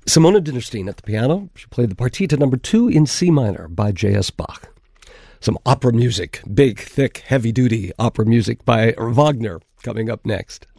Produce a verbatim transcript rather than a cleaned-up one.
Simona Dinnerstein at the piano. She played the Partita number two in C minor by J S. Bach. Some opera music, big, thick, heavy-duty opera music by Wagner coming up next.